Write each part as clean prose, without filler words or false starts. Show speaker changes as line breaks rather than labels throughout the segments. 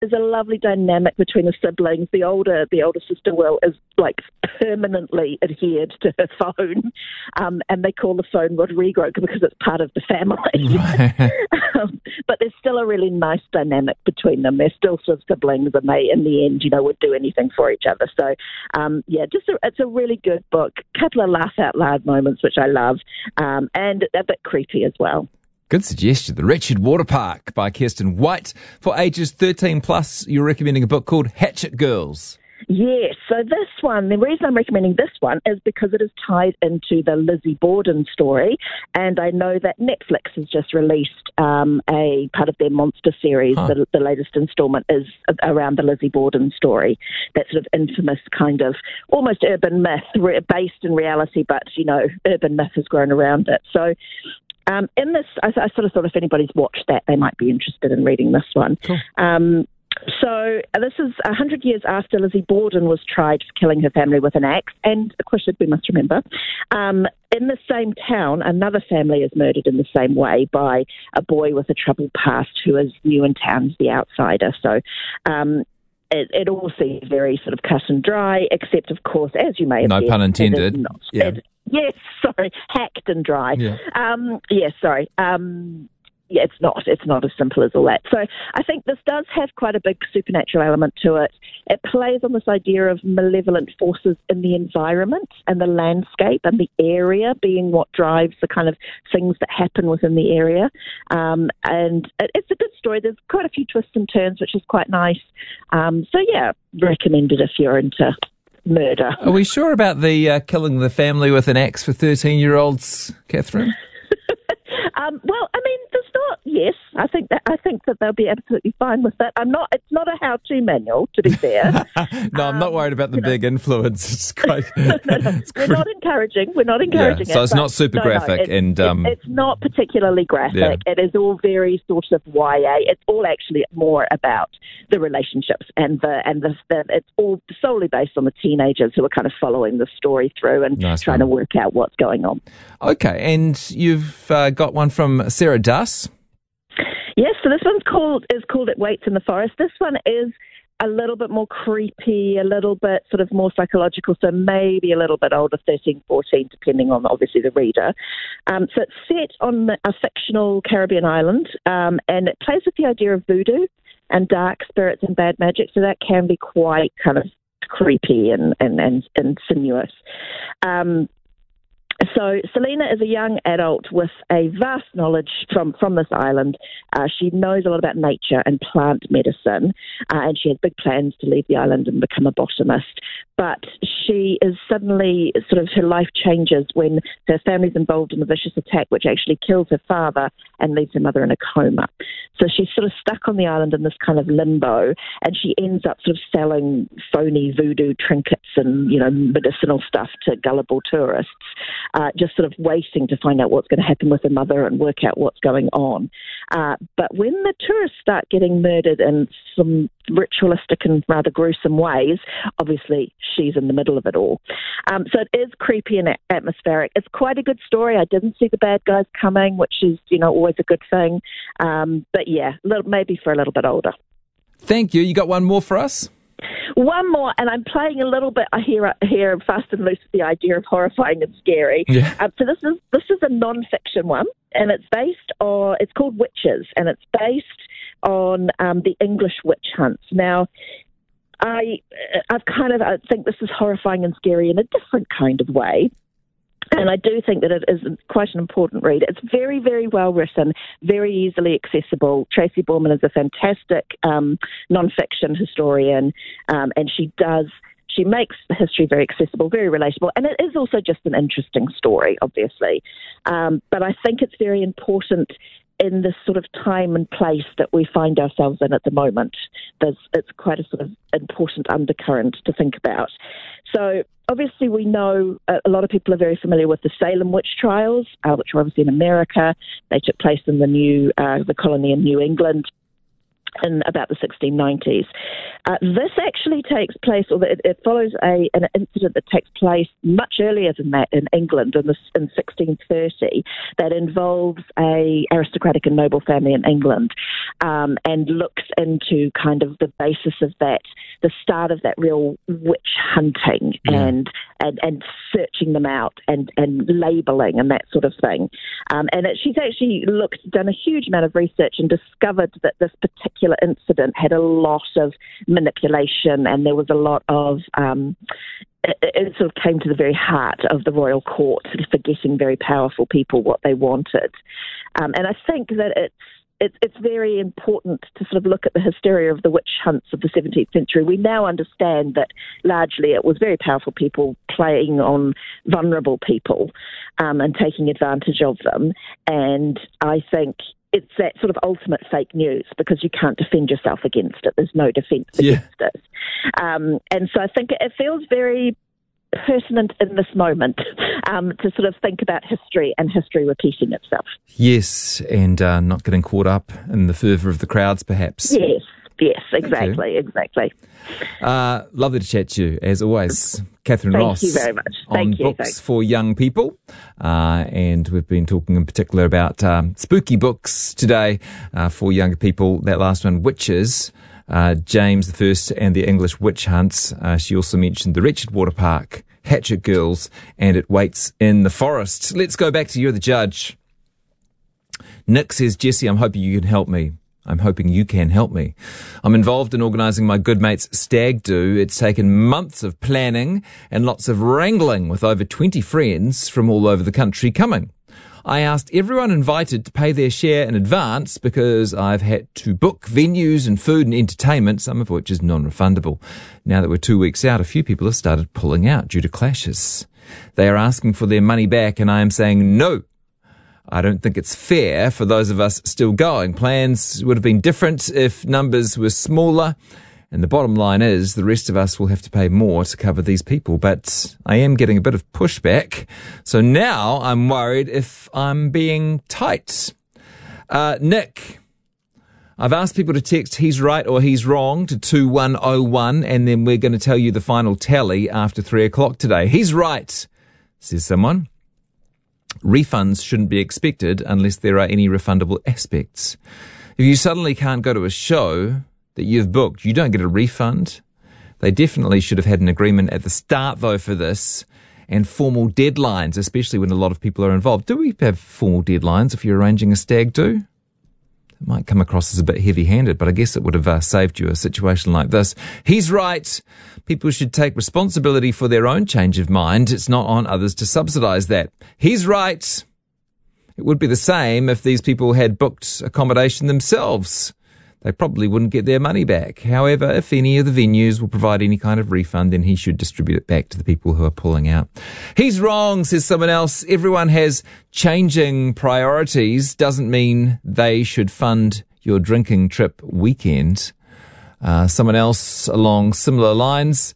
there's a lovely dynamic between the siblings. The older sister Will is like permanently adhered to her phone, and they call the phone Rodrigo because it's part of the family.
Right.
But there's still a really nice dynamic between them. They're still sort of siblings, and they, in the end, would do anything for each other. So, it's a really good book. Couple of laugh out loud moments, which I love, and a bit creepy as well.
Good suggestion. The Wretched Water Park by Kirsten White. For ages 13 plus, you're recommending a book called Hatchet Girls.
Yes, so this one, the reason I'm recommending this one is because it is tied into the Lizzie Borden story, and I know that Netflix has just released a part of their Monster series. The latest installment is around the Lizzie Borden story, that sort of infamous kind of almost urban myth based in reality, but, urban myth has grown around it. So in this, I sort of thought if anybody's watched that, they might be interested in reading this one.
Cool.
So this is 100 years after Lizzie Borden was tried for killing her family with an axe, and of course, we must remember, in the same town, another family is murdered in the same way by a boy with a troubled past who is new in town as the outsider. So it all seems very sort of cut and dry, except, of course, as you may have
No
guessed,
pun intended.
it is not.
Yeah.
Yes, sorry, hacked and dry.
Yeah.
Sorry. It's not as simple as all that. So I think this does have quite a big supernatural element to it. It plays on this idea of malevolent forces in the environment and the landscape and the area being what drives the kind of things that happen within the area. And it's a good story. There's quite a few twists and turns, which is quite nice. Recommended if you're into murder.
Are we sure about the killing the family with an axe for 13-year-olds, Catherine?
There's not. Yes, I think that they'll be absolutely fine with that. It's not a how-to manual, to be fair.
No, I'm not worried about the big influence. It's great.
No. We're not encouraging it.
So it's not super graphic,
it's not particularly graphic.
Yeah.
It is all very sort of YA. It's all actually more about the relationships and it's all solely based on the teenagers who are kind of following the story through and trying to work out what's going on.
Okay, and you've got one from Sarah Duss.
Yes, so this one's called It Waits in the Forest. This one is a little bit more creepy, a little bit sort of more psychological, so maybe a little bit older, 13, 14, depending on, obviously, the reader. So it's set on a fictional Caribbean island, and it plays with the idea of voodoo and dark spirits and bad magic, so that can be quite kind of creepy and sinuous. So Selena is a young adult with a vast knowledge from this island. She knows a lot about nature and plant medicine, and she has big plans to leave the island and become a botanist. But she is suddenly, sort of, her life changes when her family's involved in a vicious attack which actually kills her father and leaves her mother in a coma. So she's sort of stuck on the island in this kind of limbo, and she ends up sort of selling phony voodoo trinkets and, medicinal stuff to gullible tourists. Just sort of waiting to find out what's going to happen with her mother and work out what's going on. But when the tourists start getting murdered in some ritualistic and rather gruesome ways, obviously she's in the middle of it all. So it is creepy and atmospheric. It's quite a good story. I didn't see the bad guys coming, which is, always a good thing. But yeah, maybe for a little bit older.
Thank you. You got one more for us?
One more, and I'm playing a little bit here fast and loose with the idea of horrifying and scary.
Yeah.
So this is a non-fiction one, and it's called Witches, and it's based on the English witch hunts. Now, I think this is horrifying and scary in a different kind of way. And I do think that it is quite an important read. It's very, very well written, very easily accessible. Tracy Borman is a fantastic non-fiction historian, and she makes the history very accessible, very relatable, and it is also just an interesting story, obviously. But I think it's very important in this sort of time and place that we find ourselves in at the moment. It's quite a sort of important undercurrent to think about. So obviously we know a lot of people are very familiar with the Salem witch trials, which are obviously in America. They took place in the colony in New England. in about the 1690s. This actually takes place, or it follows an incident that takes place much earlier than that in England in 1630 that involves a aristocratic and noble family in England, and looks into kind of the basis of that, the start of that real witch hunting and searching them out and labelling and that sort of thing. She's actually done a huge amount of research and discovered that this particular incident had a lot of manipulation, and there was a lot of it sort of came to the very heart of the royal court, sort of forgetting very powerful people what they wanted. And I think that it's very important to sort of look at the hysteria of the witch hunts of the 17th century. We now understand that largely it was very powerful people playing on vulnerable people and taking advantage of them. And I think it's that sort of ultimate fake news because you can't defend yourself against it. There's no defence against it. And so I think it feels very pertinent in this moment to sort of think about history and history repeating itself.
Yes, and not getting caught up in the fervour of the crowds, perhaps.
Yes, exactly.
Lovely to chat to you, as always. Catherine Ross.
Thank you very much.
On Books for Young People. And we've been talking in particular about spooky books today for younger people. That last one, Witches, James I and the English Witch Hunts. She also mentioned The Wretched Water Park, Hatchet Girls, and It Waits in the Forest. Let's go back to You're the Judge. Nick says, Jessie, I'm hoping you can help me. I'm involved in organising my good mate's stag do. It's taken months of planning and lots of wrangling with over 20 friends from all over the country coming. I asked everyone invited to pay their share in advance because I've had to book venues and food and entertainment, some of which is non-refundable. Now that we're 2 weeks out, a few people have started pulling out due to clashes. They are asking for their money back and I am saying no. I don't think it's fair for those of us still going. Plans would have been different if numbers were smaller. And the bottom line is the rest of us will have to pay more to cover these people. But I am getting a bit of pushback. So now I'm worried if I'm being tight. Nick, I've asked people to text he's right or he's wrong to 2101. And then we're going to tell you the final tally after 3 o'clock today. He's right, says someone. Refunds shouldn't be expected unless there are any refundable aspects. If you suddenly can't go to a show that you've booked, you don't get a refund. They definitely should have had an agreement at the start, though, for this, and formal deadlines, especially when a lot of people are involved. Do we have formal deadlines if you're arranging a stag do? It might come across as a bit heavy-handed, but I guess it would have saved you a situation like this. He's right. People should take responsibility for their own change of mind. It's not on others to subsidise that. He's right. It would be the same if these people had booked accommodation themselves. They probably wouldn't get their money back. However, if any of the venues will provide any kind of refund, then he should distribute it back to the people who are pulling out. He's wrong, says someone else. Everyone has changing priorities. Doesn't mean they should fund your drinking trip weekend. Someone else along similar lines.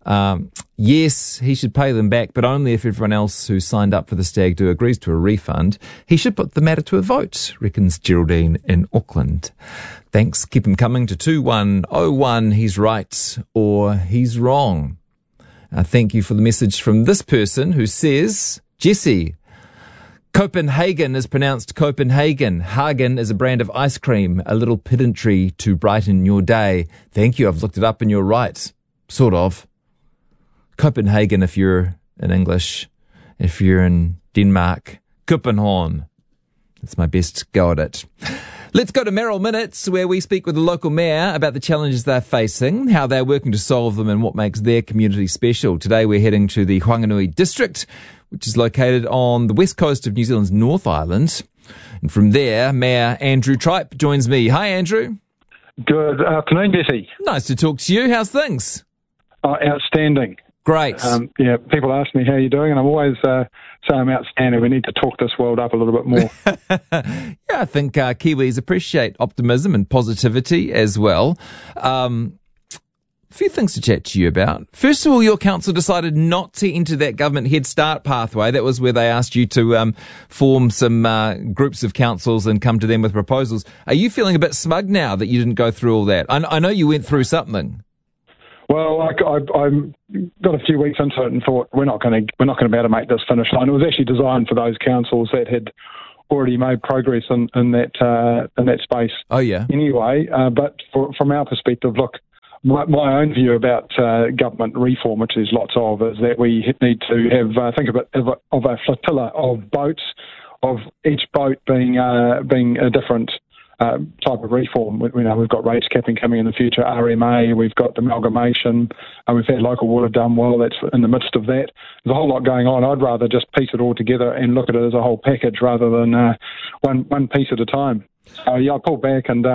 Yes, he should pay them back, but only if everyone else who signed up for the stag do agrees to a refund. He should put the matter to a vote, reckons Geraldine in Auckland. Thanks. Keep him coming to 2101. He's right or he's wrong. Thank you for the message from this person who says, Jessie, Copenhagen is pronounced Copenhagen. Hagen is a brand of ice cream, a little pedantry to brighten your day. Thank you. I've looked it up and you're right. Sort of. Copenhagen if you're in English. If you're in Denmark, Copenhagen. That's my best go at it. Let's go to Merrill Minutes, where we speak with the local mayor about the challenges they're facing, how they're working to solve them and what makes their community special. Today we're heading to the Whanganui district, which is located on the west coast of New Zealand's North Island. And from there, Mayor Andrew Tripe joins me. Hi, Andrew.
Good afternoon, Jesse.
Nice to talk to you. How's things?
Outstanding.
Great.
People ask me how you're doing, and I'm always saying I'm outstanding. We need to talk this world up a little bit more.
Yeah, I think Kiwis appreciate optimism and positivity as well. A few things to chat to you about. First of all, your council decided not to enter that government Head Start pathway. That was where they asked you to form some groups of councils and come to them with proposals. Are you feeling a bit smug now that you didn't go through all that? I know you went through something.
Well, I got a few weeks into it and thought we're not going to be able to make this finish line. It was actually designed for those councils that had already made progress in that space.
Oh yeah.
Anyway, but from our perspective, look, my own view about government reform, which there's lots of, is that we need to have think of a flotilla of boats, of each boat being a different type of reform. We've got rates capping coming in the future, RMA, we've got amalgamation, we've had local water done well, that's in the midst of that. There's a whole lot going on. I'd rather just piece it all together and look at it as a whole package rather than one piece at a time. So yeah, I pull back and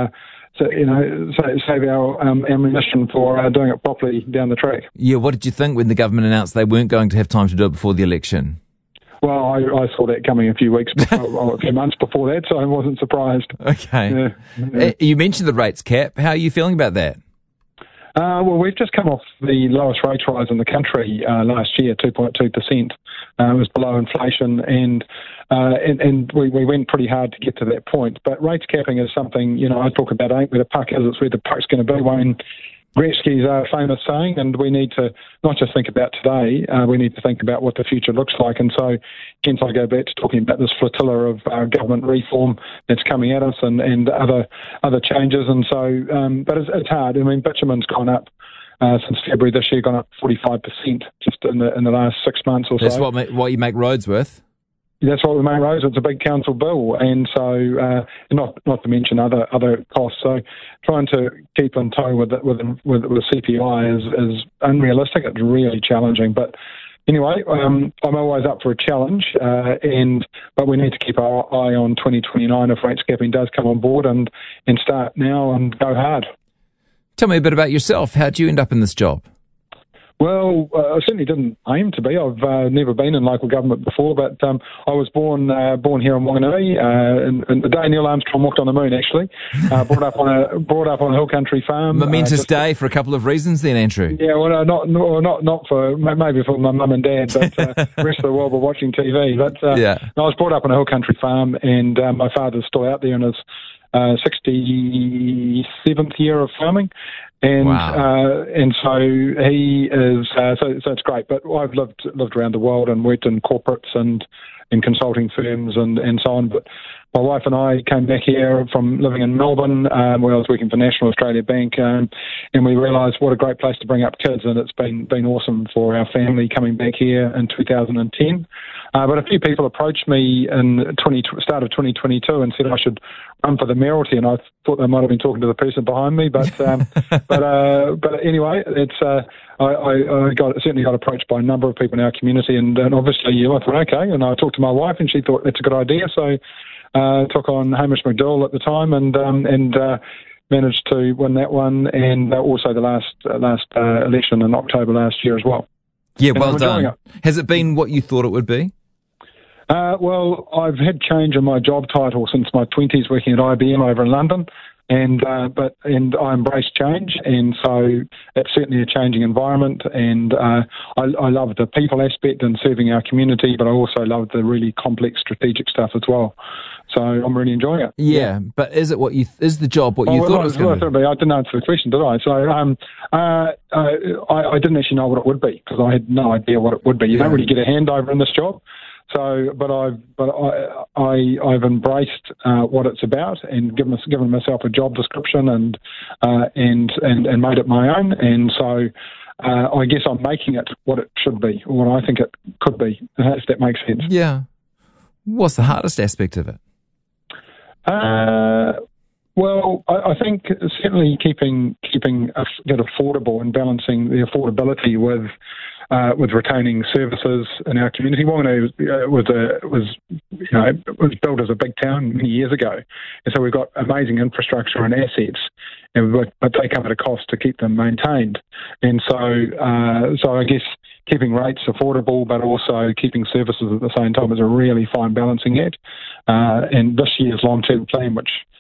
save our ammunition for doing it properly down the track.
Yeah, what did you think when the government announced they weren't going to have time to do it before the election?
Well, I saw that coming a few weeks before, a few months before that, so I wasn't surprised.
Okay. Yeah. You mentioned the rates cap. How are you feeling about that?
Well, we've just come off the lowest rate rise in the country last year, 2.2%. It was below inflation, and we went pretty hard to get to that point. But rates capping is something, I talk about ain't where the puck is, it's where the puck's going to be. Wayne Gretzky's famous saying, and we need to not just think about today, we need to think about what the future looks like. And so, hence I go back to talking about this flotilla of government reform that's coming at us and other changes. And so, but it's hard. I mean, bitumen's gone up since February this year, gone up 45% just in the last 6 months or so.
That's what you make roads with.
That's what we make roads. It's a big council bill, and so not to mention other costs. So trying to keep in tow with CPI is unrealistic. It's really challenging. But anyway, I'm always up for a challenge, but we need to keep our eye on 2029 if rates capping does come on board and start now and go hard.
Tell me a bit about yourself. How did you end up in this job?
Well, I certainly didn't aim to be. I've never been in local government before, but I was born here in Wanganui, and the day Neil Armstrong walked on the moon. Actually, brought up on a hill country farm.
Momentous day for a couple of reasons, then, Andrew.
Yeah, well, not for maybe for my mum and dad, but the rest of the world were watching TV. But I was brought up on a hill country farm, and my father's still out there in his 67th year of farming. And
wow.
And so he is so it's great. But I've lived around the world and worked in corporates and in consulting firms and so on. But my wife and I came back here from living in Melbourne, where I was working for National Australia Bank, and we realised what a great place to bring up kids, and it's been awesome for our family coming back here in 2010. But a few people approached me in start of 2022 and said I should run for the mayoralty, and I thought they might have been talking to the person behind me. But but anyway, it's I certainly got approached by a number of people in our community, and obviously I thought okay, and I talked to my wife, and she thought that's a good idea, so took on Hamish McDowell at the time, and managed to win that one, and also the last election in October last year as well.
Yeah, well done. Has it been what you thought it would be?
Well, I've had change in my job title since my 20s, working at IBM over in London, and I embrace change, and so it's certainly a changing environment, and I love the people aspect and serving our community, but I also love the really complex strategic stuff as well. So I'm really enjoying it.
Yeah, but is the job what you thought it was going to be?
I didn't answer the question, did I? So I didn't actually know what it would be, because I had no idea what it would be. You don't really get a handover in this job. So, but I've embraced what it's about and given myself a job description and made it my own. And so, I guess I'm making it what it should be, or what I think it could be, if that makes sense.
Yeah. What's the hardest aspect of it?
Well, I think certainly keeping it affordable and balancing the affordability with retaining services in our community. Wanganui was built as a big town many years ago, and so we've got amazing infrastructure and assets, but they come at a cost to keep them maintained. And so I guess keeping rates affordable, but also keeping services at the same time is a really fine balancing act. And this year's long-term plan, which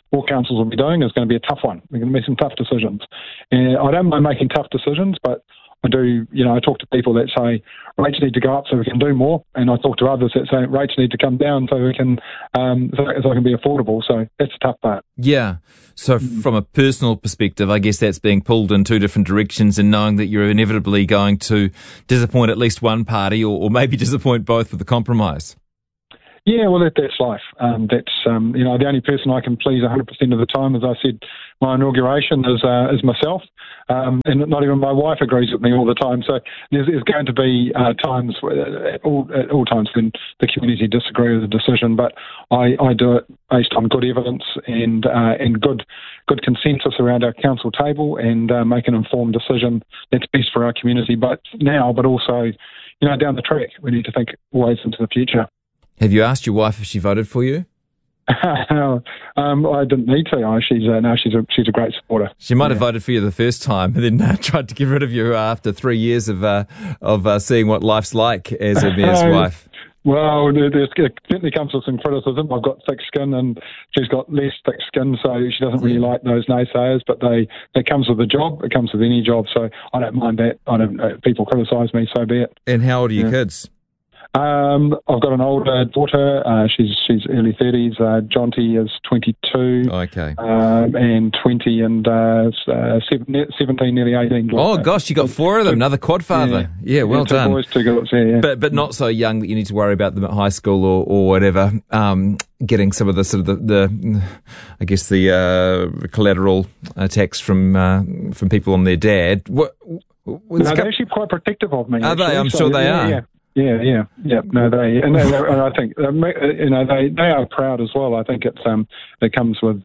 all councils will be doing is going to be a tough one. We're going to make some tough decisions. And I don't mind making tough decisions, but I do, I talk to people that say rates need to go up so we can do more, and I talk to others that say rates need to come down so we can, so it can be affordable. So that's the tough part.
Yeah. So from a personal perspective, I guess that's being pulled in two different directions and knowing that you're inevitably going to disappoint at least one party or maybe disappoint both with a compromise.
Yeah, well, that's life. The only person I can please 100% of the time, as I said, my inauguration is myself, and not even my wife agrees with me all the time. So there's going to be times, at all times, when the community disagree with the decision. But I do it based on good evidence and good consensus around our council table, and make an informed decision that's best for our community. But also, down the track, we need to think always into the future.
Have you asked your wife if she voted for you?
I didn't need to. She's a great supporter.
She might have voted for you the first time and then tried to get rid of you after 3 years of seeing what life's like as a mayor's wife.
Well, it certainly comes with some criticism. I've got thick skin and she's got less thick skin, so she doesn't really like those naysayers, but that comes with the job. It comes with any job, so I don't mind that. People criticise me, so be it.
And how old are your kids?
I've got an older daughter. She's early 30s. Jonty is 22.
Okay.
And 20 and 17, nearly 18.
Oh gosh, you got 4 of them. Another quad father. Yeah, well done.
2 boys, 2 girls. Yeah.
But not so young that you need to worry about them at high school or whatever. Getting some of the sort of the collateral attacks from people on their dad.
They're actually quite protective of me.
Are they? I'm sure they are.
Yeah. Yeah. No, and I think they are proud as well. I think it comes with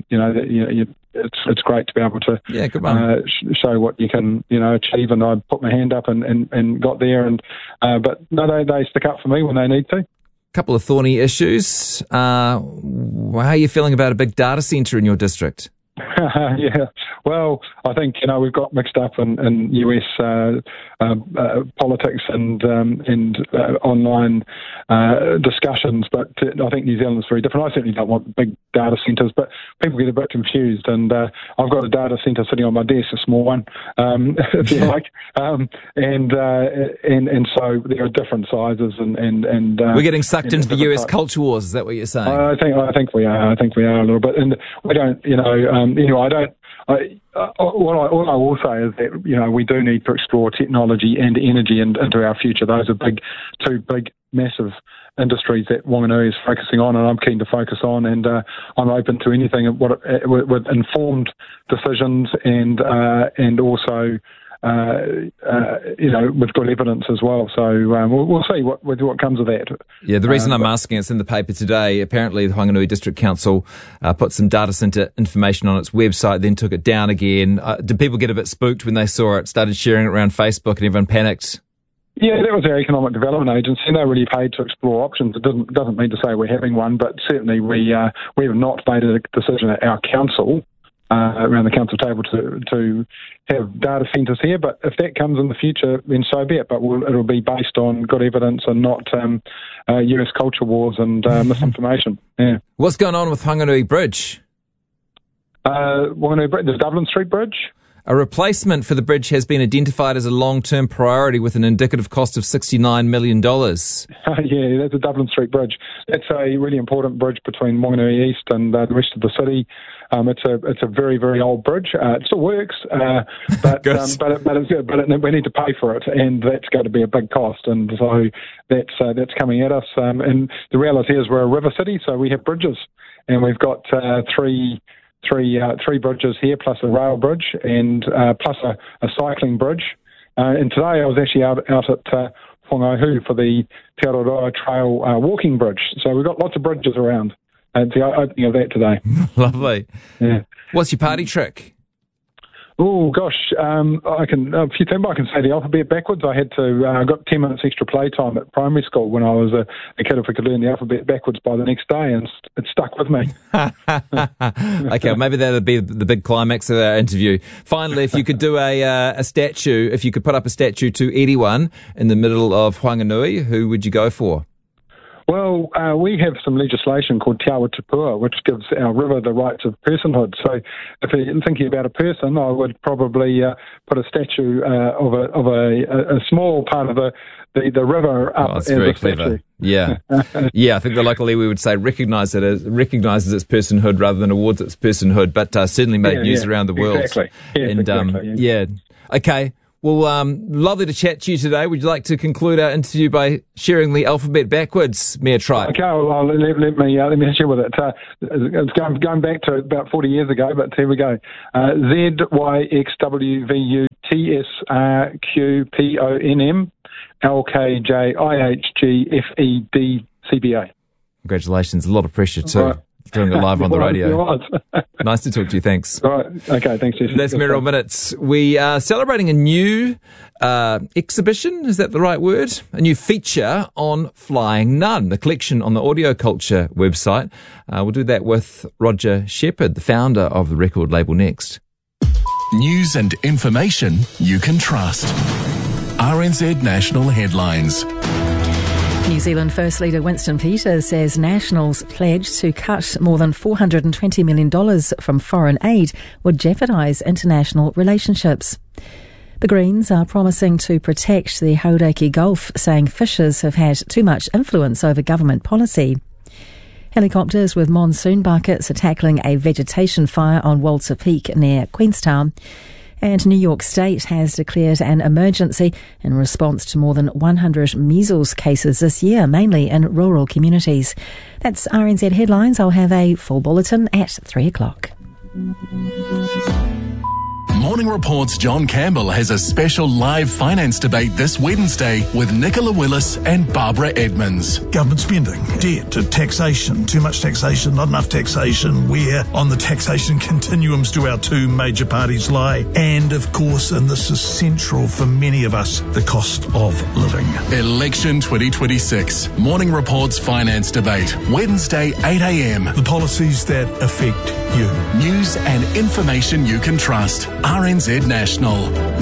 it's great to be able to show what you can achieve. And I put my hand up and got there. But no, they stick up for me when they need to.
Couple of thorny issues. How are you feeling about a big data centre in your district?
Yeah, well, I think we've got mixed up in US politics and online discussions, but I think New Zealand is very different. I certainly don't want big data centres, but people get a bit confused. And I've got a data centre sitting on my desk, a small one, if you like, and so there are different sizes and
we're getting sucked into the US culture wars. Is that what you're saying?
I think we are. I think we are a little bit, and we don't. All I will say is that we do need to explore technology and energy into our future. Those are two big, massive industries that Wanganui is focusing on, and I'm keen to focus on. And I'm open to anything with informed decisions and also. With good evidence as well. So we'll see what comes of that.
Yeah, the reason I'm asking, it's in the paper today. Apparently, the Whanganui District Council put some data centre information on its website, then took it down again. Did people get a bit spooked when they saw it, started sharing it around Facebook, and everyone panicked?
Yeah, that was our economic development agency, and they really paid to explore options. It doesn't mean to say we're having one, but certainly we have not made a decision at our council. Around the council table to have data centres here, but if that comes in the future, then so be it. But it'll be based on good evidence and not US culture wars and misinformation. Yeah.
What's going on with Whanganui Bridge?
The Dublin Street Bridge.
A replacement for the bridge has been identified as a long-term priority with an indicative cost of $69 million.
Yeah, that's a Dublin Street Bridge. That's a really important bridge between Wanganui East and the rest of the city. It's a very, very old bridge. It still works, but we need to pay for it, and that's going to be a big cost. And so that's coming at us. And the reality is we're a river city, so we have bridges, and we've got three bridges here, plus a rail bridge, and plus a cycling bridge. And today I was actually out at Whangaihu for the Te Aroha Trail walking bridge. So we've got lots of bridges around. It's the opening of that today.
Lovely.
Yeah.
What's your party trick?
Oh gosh, I can say the alphabet backwards. I had to. I got 10 minutes extra playtime at primary school when I was a kid. If I could learn the alphabet backwards by the next day, and it stuck with me.
Okay, well, maybe that'll be the big climax of our interview. Finally, if you could do a statue, if you could put up a statue to anyone in the middle of Whanganui, who would you go for?
Well, we have some legislation called Te Awa Tupua, which gives our river the rights of personhood. So if you're thinking about a person, I would probably put a statue of a small part of the river up
that's
as
very
a statue.
clever. Yeah. Yeah, I think the local iwi would say recognises its personhood rather than awards its personhood, but certainly made news around the world.
Exactly. Yes,
and,
exactly.
Okay. Well, lovely to chat to you today. Would you like to conclude our interview by sharing the alphabet backwards, Mayor Tribe?
Okay, well, let me hit you with it. It's going back to about 40 years ago, but here we go. Z, Y, X, W, V, U, T, S, R, Q, P, O, N, M, L, K, J, I, H, G, F, E, D, C, B, A.
Congratulations. A lot of pressure too.
Right.
Doing it live on the radio.
Right.
Nice to talk to you. Thanks.
Right. Okay, thanks, Jesse.
That's Mayoral Minutes. We are celebrating a new exhibition, is that the right word? A new feature on Flying Nun, the collection on the Audio Culture website. We'll do that with Roger Shepherd, the founder of the record label Next.
News and information you can trust. RNZ National Headlines.
New Zealand First Leader Winston Peters says Nationals' pledge to cut more than $420 million from foreign aid would jeopardise international relationships. The Greens are promising to protect the Hauraki Gulf, saying fishers have had too much influence over government policy. Helicopters with monsoon buckets are tackling a vegetation fire on Walter Peak near Queenstown. And New York State has declared an emergency in response to more than 100 measles cases this year, mainly in rural communities. That's RNZ Headlines. I'll have a full bulletin at 3 o'clock.
Morning Report's John Campbell has a special live finance debate this Wednesday with Nicola Willis and Barbara Edmonds.
Government spending, debt, taxation, too much taxation, not enough taxation, where on the taxation continuums do our two major parties lie, and of course, and this is central for many of us, the cost of living.
Election 2026. Morning Report's finance debate, Wednesday 8 a.m.
The policies that affect you.
News and information you can trust. RNZ National.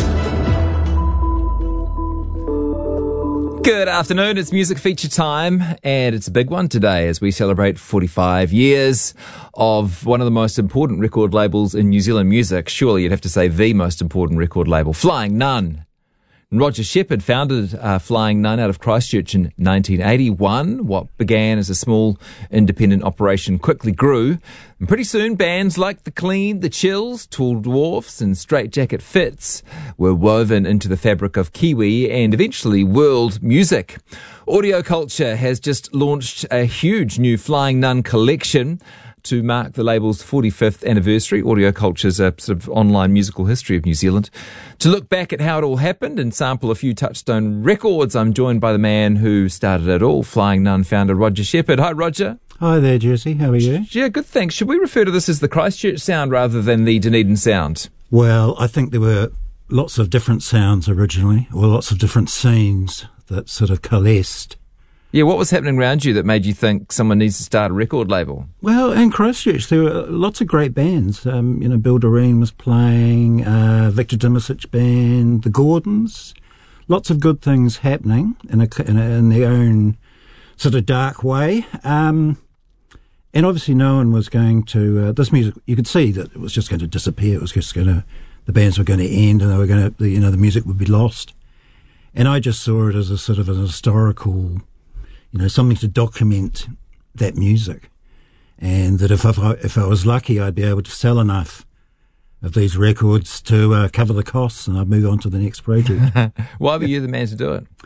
Good afternoon, it's music feature time, and it's a big one today as we celebrate 45 years of one of the most important record labels in New Zealand music. Surely you'd have to say the most important record label, Flying Nun. Roger Shepherd founded Flying Nun out of Christchurch in 1981. What began as a small independent operation quickly grew. And pretty soon, bands like The Clean, The Chills, Tall Dwarfs and Straight Jacket Fits were woven into the fabric of Kiwi and eventually world music. Audio Culture has just launched a huge new Flying Nun collection to mark the label's 45th anniversary. Audio Culture's a sort of online musical history of New Zealand. To look back at how it all happened and sample a few touchstone records, I'm joined by the man who started it all, Flying Nun founder Roger Shepherd. Hi, Roger.
Hi there, Jesse. How are you?
Yeah, good, thanks. Should we refer to this as the Christchurch sound rather than the Dunedin sound?
Well, I think there were lots of different sounds originally, or lots of different scenes that sort of coalesced.
Yeah, what was happening around you that made you think someone needs to start a record label?
Well, in Christchurch, there were lots of great bands. Bill Doreen was playing, Victor Dimisic Band, the Gordons. Lots of good things happening in their own sort of dark way. And obviously no one was going to, this music, you could see that it was just going to disappear. It was just going to, the bands were going to end and they were going to, the music would be lost. And I just saw it as a sort of an historical, something to document that music. And that if I was lucky, I'd be able to sell enough of these records to cover the costs and I'd move on to the next project.
Why were you the man to do it?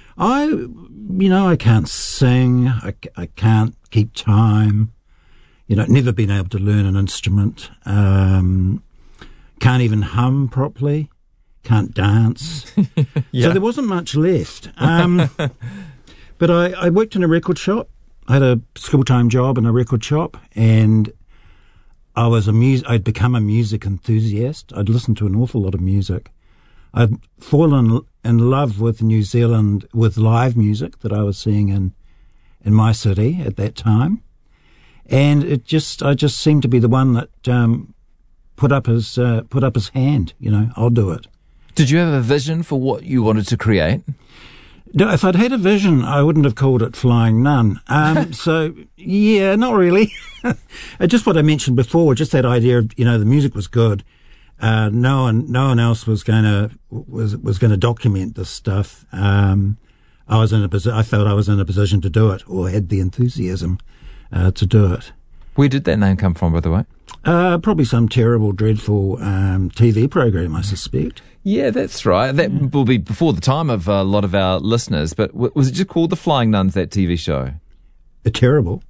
I can't sing. I can't keep time. Never been able to learn an instrument. Can't even hum properly. Can't dance. Yeah. So there wasn't much left. But I worked in a record shop. I had a school-time job in a record shop, and I'd become a music enthusiast. I'd listened to an awful lot of music. I'd fallen in love with New Zealand, with live music that I was seeing in my city at that time. And I just seemed to be the one that put up his hand. I'll do it.
Did you have a vision for what you wanted to create?
No, if I'd had a vision, I wouldn't have called it Flying Nun. So, yeah, not really. Just what I mentioned before, just that idea of, the music was good. No one else was going to document this stuff. I felt I was in a position to do it, or had the enthusiasm to do it.
Where did that name come from, by the way?
Probably some terrible, dreadful TV program, I suspect.
Yeah, that's right. That will be before the time of a lot of our listeners. But was it just called The Flying Nuns, that TV show?
Terrible.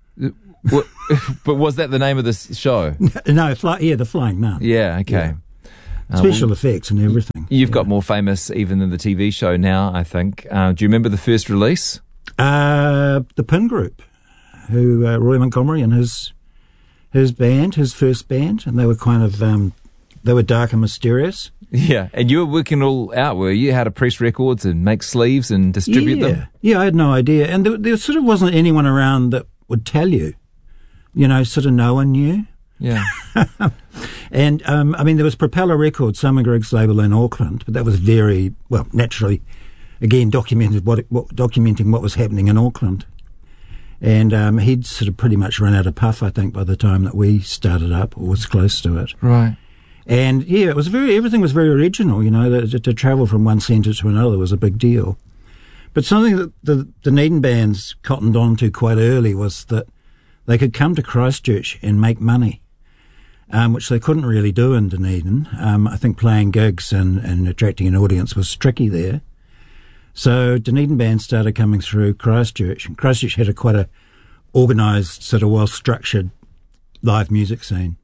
But was that the name of this show?
No, The Flying Nun.
Yeah, okay.
Yeah. Special effects and everything.
You've got more famous even than the TV show now, I think. Do you remember the first release?
The Pin Group, who Roy Montgomery and his band, his first band, and they were kind of they were dark and mysterious.
Yeah, and you were working all out, were you? How to press records and make sleeves and distribute them?
Yeah, I had no idea. And there sort of wasn't anyone around that would tell you. Sort of no one knew.
Yeah.
And, there was Propeller Records, Simon Grigg's label in Auckland, but that was very, well, naturally, again, documenting what was happening in Auckland. And he'd sort of pretty much run out of puff, I think, by the time that we started up, or was close to it.
Right.
And yeah, everything was very original. To travel from one centre to another was a big deal. But something that the Dunedin bands cottoned on to quite early was that they could come to Christchurch and make money, which they couldn't really do in Dunedin. I think playing gigs and attracting an audience was tricky there. So Dunedin bands started coming through Christchurch, and Christchurch had quite a organised, sort of well-structured live music scene.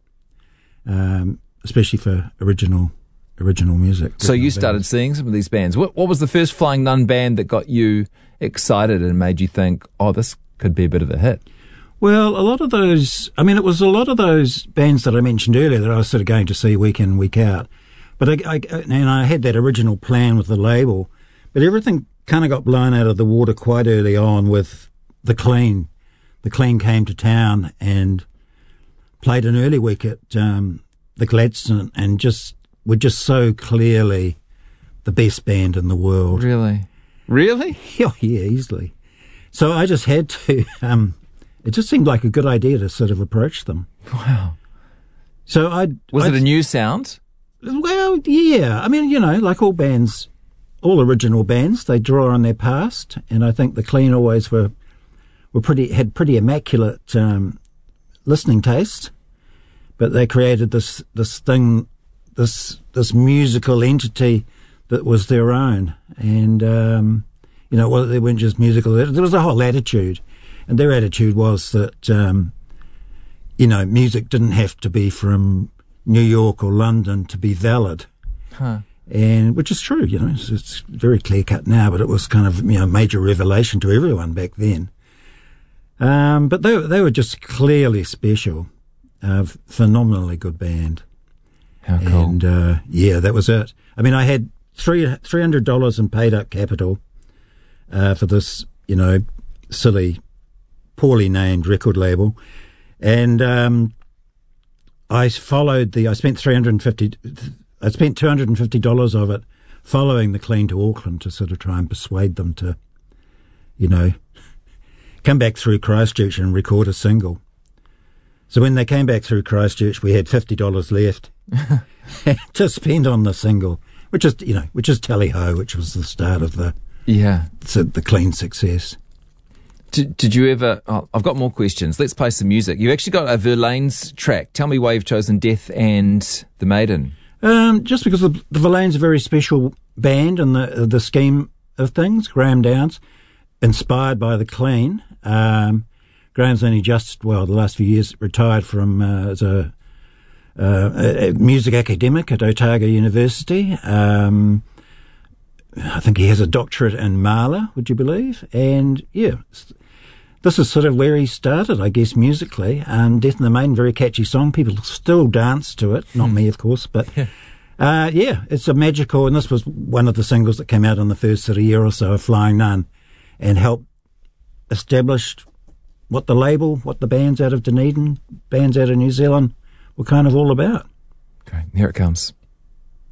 Especially for original music.
So you started seeing some of these bands. What was the first Flying Nun band that got you excited and made you think, oh, this could be a bit of a hit?
Well, a lot of those, it was a lot of those bands that I mentioned earlier that I was sort of going to see week in, week out. But I had that original plan with the label, but everything kind of got blown out of the water quite early on with The Clean. The Clean came to town and played an early week at the Gladstone, and were just so clearly the best band in the world.
Really?
Yeah, easily. So I just had to. It just seemed like a good idea to sort of approach them.
Wow.
So
was it a new sound?
Well, yeah. Like all bands, all original bands, they draw on their past, and I think the Clean always had pretty immaculate listening taste. But they created this thing, this musical entity that was their own. And, they weren't just musical. There was a whole attitude. And their attitude was that, music didn't have to be from New York or London to be valid.
Huh.
And which is true, it's very clear cut now, but it was kind of, a major revelation to everyone back then. But they were just clearly special. Phenomenally good band.
How cool.
And, that was it. I had $300 in paid up capital, for this, silly, poorly named record label. And, I spent $250 of it following the Clean to Auckland to sort of try and persuade them to, come back through Christchurch and record a single. So when they came back through Christchurch, we had $50 left to spend on the single, which is Tally Ho, which was the start of the Clean success.
Did you ever? Oh, I've got more questions. Let's play some music. You've actually got a Verlaine's track. Tell me why you've chosen Death and the Maiden.
Just because the Verlaine's a very special band in the scheme of things. Graham Downs, inspired by the Clean. Graham's only the last few years, retired from as a music academic at Otago University. I think he has a doctorate in Mahler, would you believe? And this is sort of where he started, I guess, musically. Death and the Maiden, very catchy song. People still dance to it. Not me, of course, but it's a magical, and this was one of the singles that came out in the first sort of year or so of Flying Nun and helped establish what the bands out of Dunedin, bands out of New Zealand were kind of all about.
Okay, here it comes.